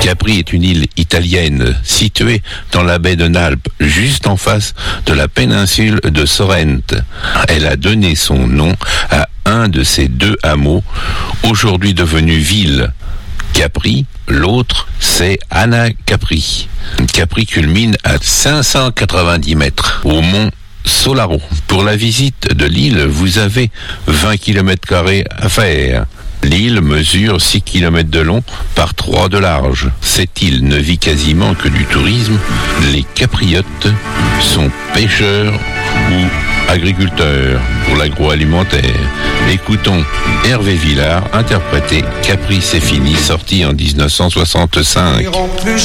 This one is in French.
Capri est une île italienne située dans la baie de Naples, juste en face de la péninsule de Sorrente. Elle a donné son nom à un de ces deux hameaux, aujourd'hui devenu ville. Capri, l'autre, c'est Anacapri. Capri culmine à 590 mètres, au mont Solaro. Pour la visite de l'île, vous avez 20 km² à faire. L'île mesure 6 km de long par 3 de large. Cette île ne vit quasiment que du tourisme. Les Capriotes sont pêcheurs ou agriculteurs pour l'agroalimentaire. Écoutons Hervé Villard interpréter Capri c'est fini, sorti en 1965. Plus